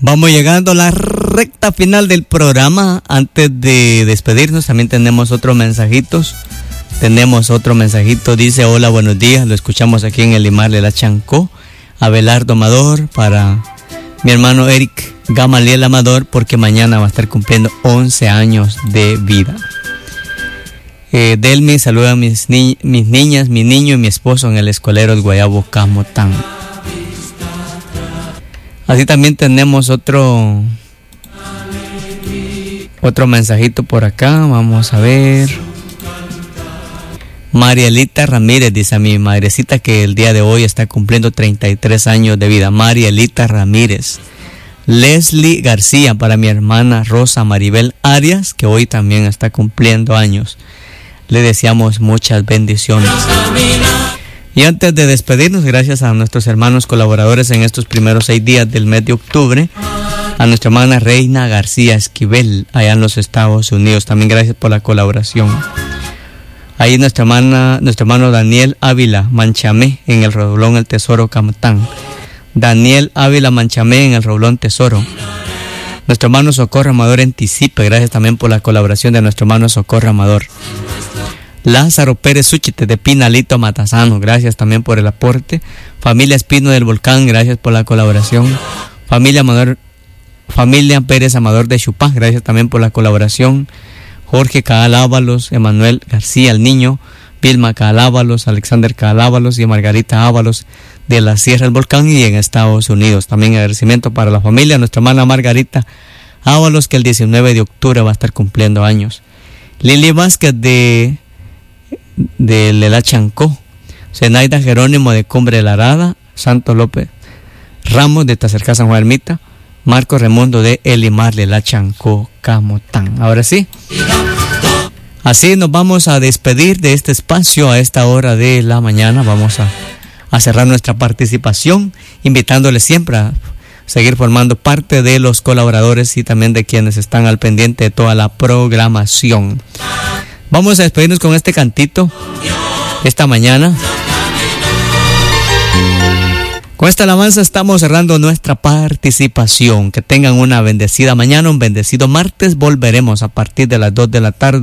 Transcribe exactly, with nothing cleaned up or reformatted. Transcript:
Vamos llegando a la recta final del programa. Antes de despedirnos, también tenemos otros mensajitos. Tenemos otro mensajito, dice: hola, buenos días, lo escuchamos aquí en el Limar de la Chancó. Abelardo Amador, para mi hermano Eric Gamaliel Amador, porque mañana va a estar cumpliendo once años de vida. Eh, Delmi saluda a mis, ni- mis niñas, mi niño y mi esposo en el escolero El Guayabo Camotán. Así también tenemos otro otro mensajito por acá. Vamos a ver. Marielita Ramírez dice a mi madrecita que el día de hoy está cumpliendo treinta y tres años de vida. Marielita Ramírez. Leslie García, para mi hermana Rosa Maribel Arias, que hoy también está cumpliendo años. Le deseamos muchas bendiciones. Y antes de despedirnos, gracias a nuestros hermanos colaboradores en estos primeros seis días del mes de octubre, a nuestra hermana Reina García Esquivel, allá en los Estados Unidos, también gracias por la colaboración. Ahí nuestra hermana, nuestro hermano Daniel Ávila Manchamé, en el Roblón El Tesoro Camotán. Daniel Ávila Manchamé, en el Roblón Tesoro. Nuestro hermano Socorro Amador en Tisipe, gracias también por la colaboración de nuestro hermano Socorro Amador. Lázaro Pérez Súchite de Pinalito Matasano, gracias también por el aporte. Familia Espino del Volcán, gracias por la colaboración. Familia Amador, Familia Pérez Amador de Chupá, gracias también por la colaboración. Jorge Caal Ábalos, Emanuel García el Niño, Vilma Caal Ábalos, Alexander Caal Ábalos y Margarita Ábalos de la Sierra del Volcán y en Estados Unidos. También agradecimiento para la familia, nuestra hermana Margarita Ábalos, que el diecinueve de octubre va a estar cumpliendo años. Lili Vázquez de de Lela Chancó, Zenaida Jerónimo de Cumbre de la Arada, Santo López Ramos de Tacercá San Juan Ermita, Marco Remundo de Elimar Lela Chancó Camotán. Ahora sí, así nos vamos a despedir de este espacio a esta hora de la mañana. Vamos a, a cerrar nuestra participación, invitándoles siempre a seguir formando parte de los colaboradores y también de quienes están al pendiente de toda la programación. Vamos a despedirnos con este cantito esta mañana. Con esta alabanza estamos cerrando nuestra participación. Que tengan una bendecida mañana, un bendecido martes. Volveremos a partir de las dos de la tarde.